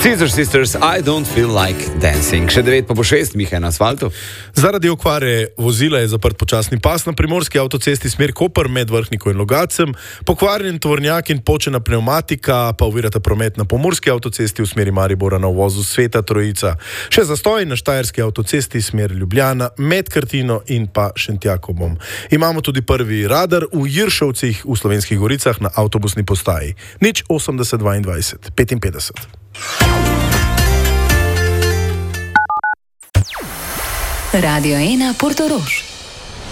Scissor Sisters, I don't feel like dancing. Še 9 pa po 6, Miha na asfaltu. Zaradi okvare vozila je zaprt počasni pas na primorski avtocesti smer Koper med Vrhnikom in Logacem, pokvarjen tovornjak in počena pneumatika pa ovirata promet na pomurski avtocesti v smeri Maribora na uvozu Sveta Trojica. Še zastoj na štajerski avtocesti smer Ljubljana med Krtino in pa Šentjakobom. Imamo tudi prvi radar v Jiršovcih v Slovenskih Goricah na avtobusni postaji. 080 22 55. Radio 1 Portorož.